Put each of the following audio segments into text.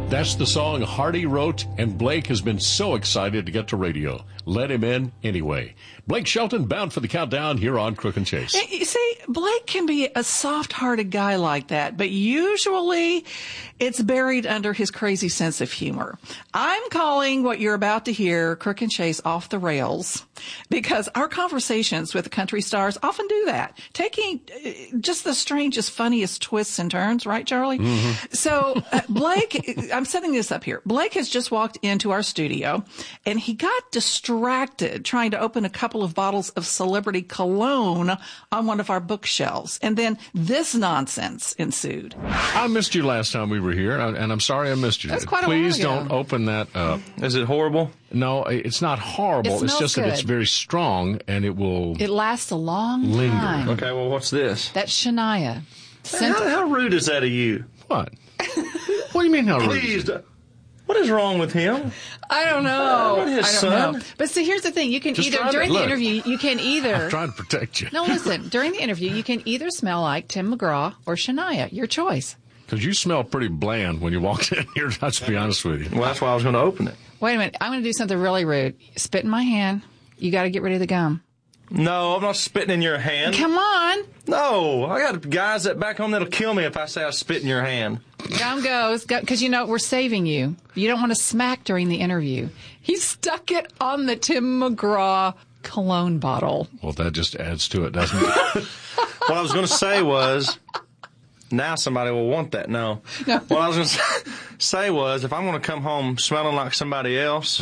That's the song Hardy wrote, and Blake has been so excited to get to radio. Let him in anyway. Blake Shelton bound for the countdown here on Crook and Chase. You see, Blake can be a soft-hearted guy like that, but usually it's buried under his crazy sense of humor. I'm calling what you're about to hear, Crook and Chase, off the rails, because our conversations with the country stars often do that, taking just the strangest, funniest twists and turns, right, Charlie? Mm-hmm. So Blake, I'm setting this up here. Blake has just walked into our studio, and he got distracted trying to open a couple of bottles of celebrity cologne on one of our bookshelves. And then this nonsense ensued. I missed you last time we were here, and I'm sorry I missed you. That's quite a Please while ago. don't open that up. Is it horrible? No, it's not horrible. It's just that it's very strong, and it will It lasts a long linger. time. Okay, well, what's this? That's Shania. How rude is that of you? What? What do you mean how rude? Please, what is wrong with him? I don't know. His I don't son? know. But see, here's the thing. You can Just either, try to- during look. the interview, you can either... I'm trying to protect you. No, listen. During the interview, you can either smell like Tim McGraw or Shania. Your choice. Because you smell pretty bland when you walked in here, let's be honest with you. Well, that's why I was going to open it. Wait a minute. I'm going to do something really rude. Spit in my hand. You got to get rid of the gum. No, I'm not spitting in your hand. Come on. No, I got guys that back home that'll kill me if I say I spit in your hand. Gum goes. Because, you know, we're saving you. You don't want to smack during the interview. He stuck it on the Tim McGraw cologne bottle. Well, that just adds to it, doesn't it? What I was going to say was, now somebody will want that. No. What I was going to say was, if I'm going to come home smelling like somebody else,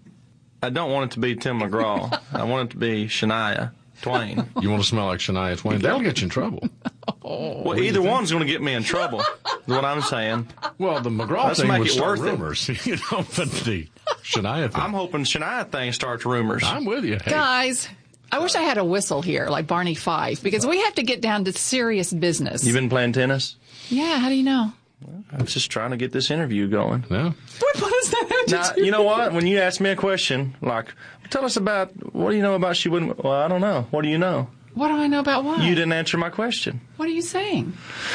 I don't want it to be Tim McGraw. I want it to be Shania Twain. You want to smell like Shania Twain? That'll get you in trouble. Well, either one's going to get me in trouble, is what I'm saying. Well, the McGraw Let's thing make would it start worth it. rumors. You know, but the Shania thing. I'm hoping Shania thing starts rumors. I'm with you. Hey. Guys, I wish I had a whistle here, like Barney Fife, because we have to get down to serious business. You been playing tennis? Yeah, how do you know? I was just trying to get this interview going. Yeah. What does that have to Now, do? you know what? When you ask me a question, like, tell us about, what do you know about she wouldn't, well, I don't know. What do you know? What do I know about what? You didn't answer my question. What are you saying?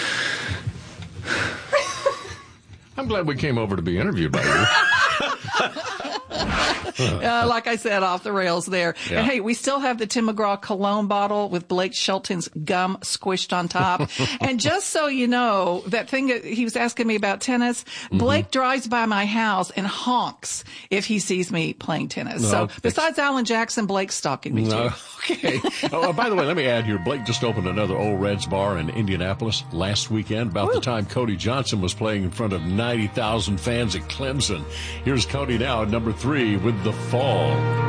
I'm glad we came over to be interviewed by you. Like I said, off the rails there. Yeah. And hey, we still have the Tim McGraw cologne bottle with Blake Shelton's gum squished on top. And just so you know, that thing that he was asking me about tennis, Blake drives by my house and honks if he sees me playing tennis. No, So besides Alan Jackson, Blake's stalking me No. too. Okay. Oh, by the way, let me add here, Blake just opened another Old Reds bar in Indianapolis last weekend, about the time Cody Johnson was playing in front of 90,000 fans at Clemson. Here's Cody now at number 3 with The Fall.